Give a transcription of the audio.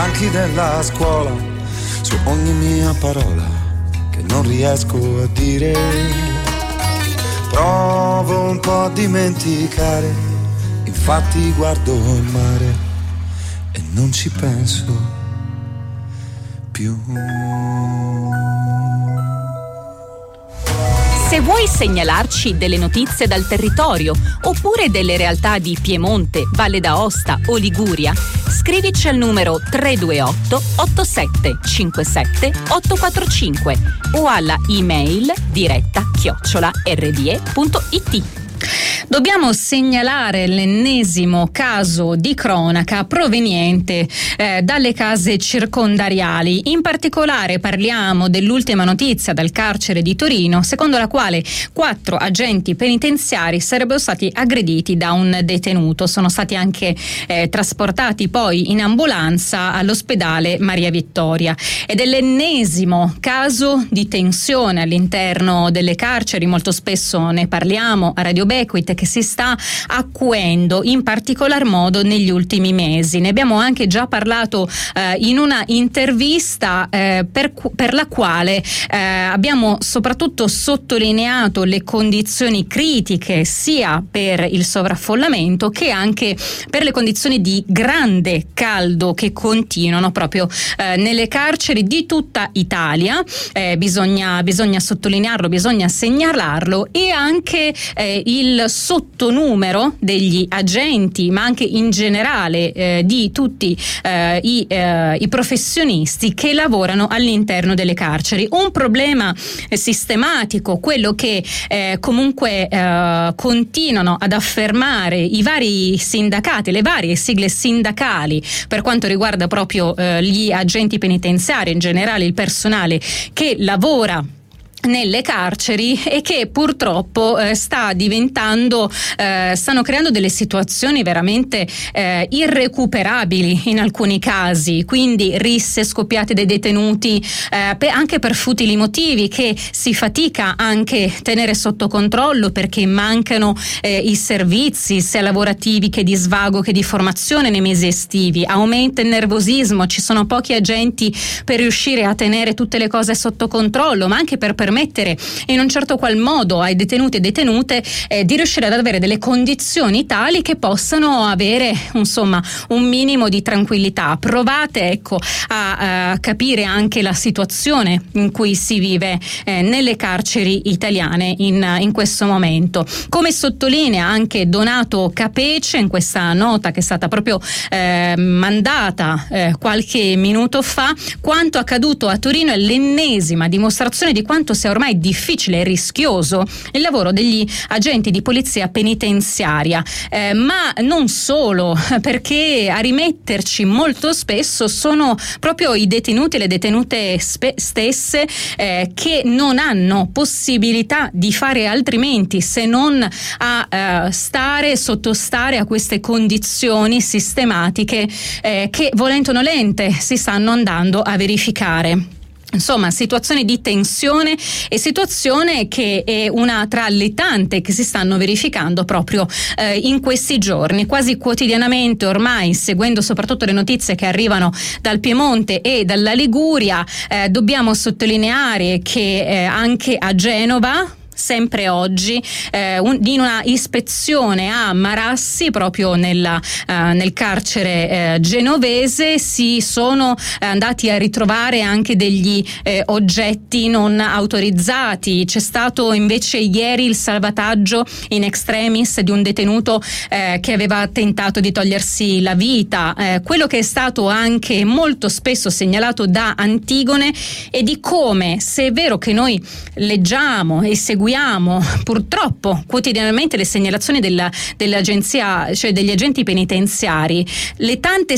banchi della scuola, su ogni mia parola che non riesco a dire. Provo un po' a dimenticare, infatti guardo il mare e non ci penso più. Se vuoi segnalarci delle notizie dal territorio oppure delle realtà di Piemonte, Valle d'Aosta o Liguria, scrivici al numero 328 8757 845 o alla email diretta@rde.it. Dobbiamo segnalare l'ennesimo caso di cronaca proveniente dalle case circondariali. In particolare parliamo dell'ultima notizia dal carcere di Torino, secondo la quale 4 agenti penitenziari sarebbero stati aggrediti da un detenuto. Sono stati anche trasportati poi in ambulanza all'ospedale Maria Vittoria. Ed è l'ennesimo caso di tensione all'interno delle carceri. Molto spesso ne parliamo a Radio Bequit, che si sta acuendo in particolar modo negli ultimi mesi. Ne abbiamo anche già parlato in una intervista per la quale abbiamo soprattutto sottolineato le condizioni critiche sia per il sovraffollamento che anche per le condizioni di grande caldo che continuano proprio nelle carceri di tutta Italia. Bisogna sottolinearlo, bisogna segnalarlo, e anche il sottonumero degli agenti, ma anche in generale di tutti i professionisti che lavorano all'interno delle carceri. Un problema sistematico, quello che comunque continuano ad affermare i vari sindacati, le varie sigle sindacali per quanto riguarda proprio gli agenti penitenziari, in generale il personale che lavora nelle carceri, e che purtroppo stanno creando delle situazioni veramente irrecuperabili in alcuni casi, quindi risse scoppiate dai detenuti anche per futili motivi che si fatica anche tenere sotto controllo, perché mancano i servizi sia lavorativi che di svago che di formazione nei mesi estivi. Aumenta il nervosismo, ci sono pochi agenti per riuscire a tenere tutte le cose sotto controllo, ma anche per permettere in un certo qual modo ai detenuti e detenute di riuscire ad avere delle condizioni tali che possano avere insomma un minimo di tranquillità. Provate a capire anche la situazione in cui si vive nelle carceri italiane in questo momento. Come sottolinea anche Donato Capece in questa nota che è stata proprio mandata qualche minuto fa, quanto accaduto a Torino è l'ennesima dimostrazione di quanto sia ormai difficile e rischioso il lavoro degli agenti di polizia penitenziaria, ma non solo, perché a rimetterci molto spesso sono proprio i detenuti e le detenute stesse che non hanno possibilità di fare altrimenti se non a sottostare a queste condizioni sistematiche che volente o nolente si stanno andando a verificare. Insomma, situazione di tensione e situazione che è una tra le tante che si stanno verificando proprio in questi giorni. Quasi quotidianamente ormai, seguendo soprattutto le notizie che arrivano dal Piemonte e dalla Liguria, dobbiamo sottolineare che anche a Genova, sempre oggi, in una ispezione a Marassi, proprio nel carcere genovese, si sono andati a ritrovare anche degli oggetti non autorizzati. C'è stato invece ieri il salvataggio in extremis di un detenuto che aveva tentato di togliersi la vita. Quello che è stato anche molto spesso segnalato da Antigone è di come, se è vero che noi leggiamo e seguiamo purtroppo quotidianamente le segnalazioni dell'agenzia, cioè degli agenti penitenziari, le tante